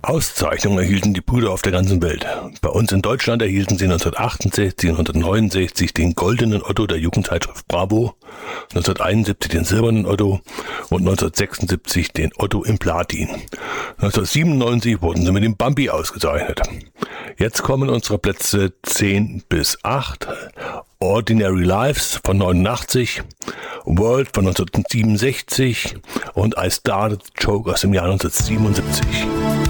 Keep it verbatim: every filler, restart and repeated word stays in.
Auszeichnungen erhielten die Brüder auf der ganzen Welt. Bei uns in Deutschland erhielten sie neunzehnhundertachtundsechzig und neunzehnhundertneunundsechzig den Goldenen Otto der Jugendzeitschrift Bravo, neunzehnhunderteinundsiebzig den Silbernen Otto und neunzehnhundertsechsundsiebzig den Otto im Platin. neunzehnhundertsiebenundneunzig wurden sie mit dem Bambi ausgezeichnet. Jetzt kommen unsere Plätze zehn bis acht. Ordinary Lives von neunundachtzig, World von neunzehnhundertsiebenundsechzig und I Started Joke aus dem Jahr neunzehnhundertsiebenundsiebzig.